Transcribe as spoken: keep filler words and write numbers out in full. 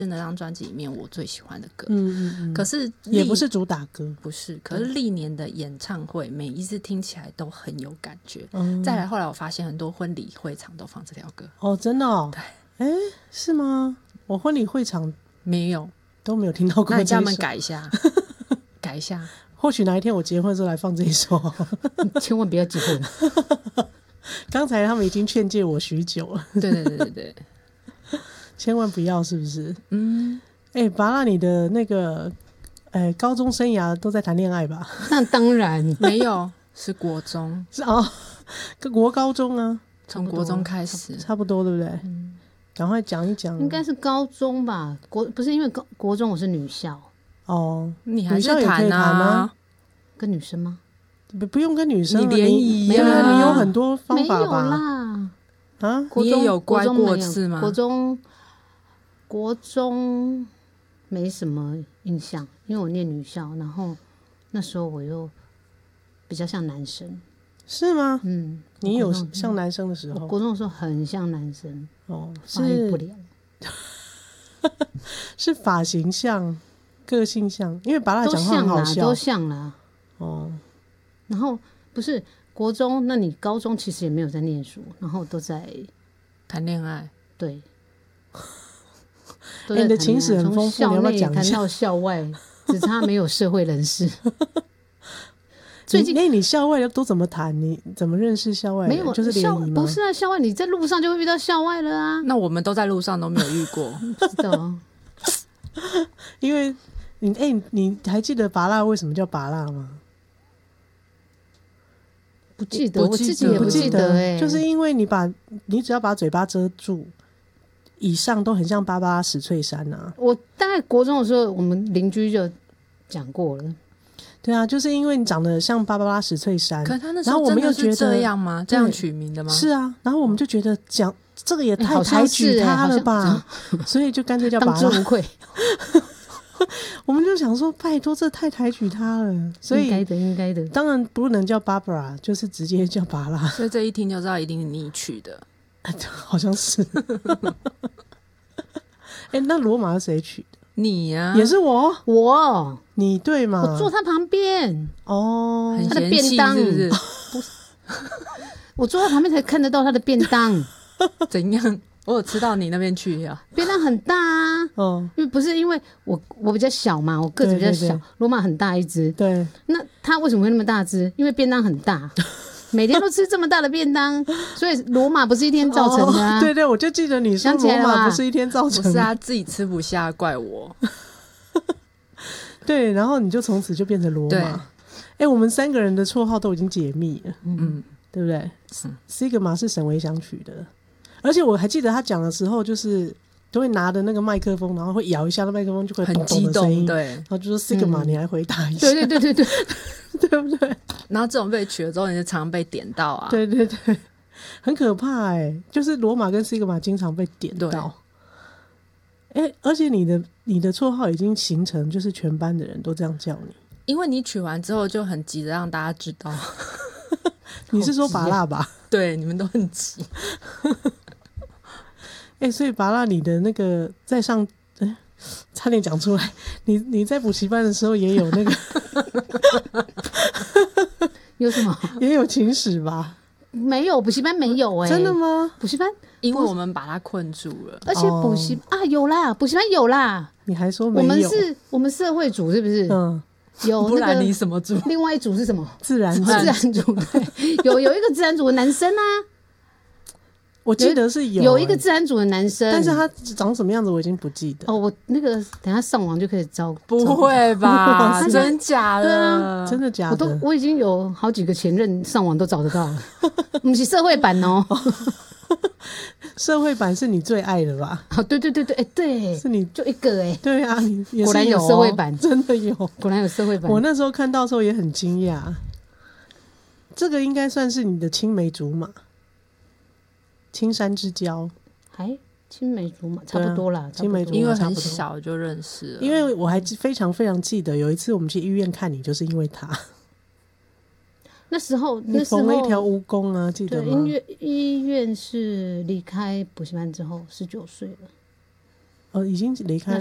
是那张专辑里面我最喜欢的歌。 嗯嗯嗯， 可是也不是主打歌， 不是。可是历年的演唱会，每一次听起来都很有感觉。 嗯， 再来，后来我发现很多婚礼会场都放这条歌。 哦，真的哦， 对， 哎，是吗？我婚礼会场没有都没有听到过这一首。 那你叫他们改一下，改一下。 或许哪一天我结婚的时候来放这一首。 千万不要结婚。 刚才他们已经劝诫我许久了。 对对对对对， 千万不要，是不是？ 嗯， 哎、欸，拔蜡你的那个，哎、欸，高中生涯都在谈恋爱吧？ 那当然没有，是国中， 是哦，国高中啊， 从国中开始， 差不多，对不对？ 嗯， 赶快讲一讲。 应该是高中吧？国不是因为高国中我是女校哦， 你还是谈啊？ 跟女生吗？ 不不用跟女生， 你联谊啊，你有很多方法吧？ 没有啦。 啊， 你也有乖过次吗？ 国中国中没什么印象，因为我念女校，然后那时候我又比较像男生。 是吗？ 嗯， 你有像男生的时候？ 我国中的时候很像男生哦， 发育不良。 是发型像，个性像，因为拔蜡讲话很好笑， 都像啦。 哦， 然后不是国中，那你高中其实也没有在念书，然后都在谈恋爱。 对， 哎、欸，你的情史很丰富，你要不要讲一下？ 谈到校外，只差没有社会人士。 最近，哎，你校外都怎么谈？你怎么认识校外人？ 没有， 就是联谊吗？ 不是啊，校外你在路上就会遇到校外了啊。 那我们都在路上都没有遇过， 不知道。 因为你哎、欸，你还记得拔蜡为什么叫拔蜡吗？ 不记得，我自己也不记得哎、欸， 就是因为你把你只要把嘴巴遮住，以上都很像芭芭拉史翠珊啊。 我大概国中的时候，我们邻居就讲过了。 对啊，就是因为你长得像芭芭拉史翠珊， 可他那时候真的是这样吗？这样取名的吗？ 是啊，然后我们就觉得讲这个也太抬举他了吧，欸、所以就干脆叫拔蜡， 当之无愧。 我们就想说，拜托，这太抬举他了，所以应该的，应该的。 当然不能叫 Barbara， 就是直接叫拔蜡。 所以这一听就知道一定是你取的， 好像是。哎、欸，那罗马是谁取的？ 你呀、啊， 也是我， 我， 你对吗？ 我坐他旁边哦， 很他的便当是不是？ 不是我坐他旁边才看得到他的便当。 怎样？我有吃到你那边去呀、啊？ 便当很大啊，哦，因为不是因为我我比较小嘛，我个子比较小，罗马很大一只， 对， 那他为什么会那么大只？因为便当很大。每天都吃这么大的便当，所以罗马不是一天造成的啊！ 哦、对对，我就记得你说罗马不是一天造成的， 不是他自己吃不下，怪我。 对，然后你就从此就变成罗马。哎、欸，我们三个人的绰号都已经解密了，嗯，对不对？嗯 ，Sigma 是沈维祥取的，而且我还记得他讲的时候，就是都会拿着那个麦克风，然后会摇一下那麦克风，就会很激动，对， 然后就说 Sigma，、嗯、你来回答一下， 对对对对对， 对不对？ 然后这种被取了之后，你就常常被点到啊， 对对对，很可怕哎、欸，就是罗马跟 Sigma 经常被点到。哎、欸，而且你的你的绰号已经形成，就是全班的人都这样叫你， 因为你取完之后就很急着让大家知道。 你是说拔蜡吧？ 对，你们都很急。 哎、欸，所以拔蜡你的那个在上，欸、差点讲出来，你你在补习班的时候也有那个， 有什么？ 也有情史吧？ 没有，补习班没有哎、欸， 真的吗？ 补习班， 因为我们把它困住了， 而且补习、哦、啊有啦，补习班有啦。 你还说没有？ 我们是我们社会组是不是？嗯，有、那個。 不然你什么组？ 另外一组是什么？ 自然组。 自然组对，有有一个自然组的男生啊。 我记得是有、欸、 有一个自然组的男生， 但是他长什么样子我已经不记得。 哦，我那个等一下上网就可以找。 不会吧？真假的？ 对啊， 真的假的？ 我都我已经有好几个前任上网都找得到了，不是社会版哦。 社会版是你最爱的吧？ 哦，对对对对，哎、欸，对， 是你就一个哎、欸， 对啊，你也是有、哦、 果然有社会版， 真的有， 果然有社会版。 我那时候看到的时候也很惊讶，这个应该算是你的青梅竹马。青山之交， 还青梅竹马，差不多啦。 青梅竹马， 因为很小就认识了。 因为我还非常非常记得，有一次我们去医院看你，就是因为他。 那时候，那时候缝了一条蜈蚣啊，记得吗？ 对，医院医院是离开补习班之后，十九岁了。 哦，已经离开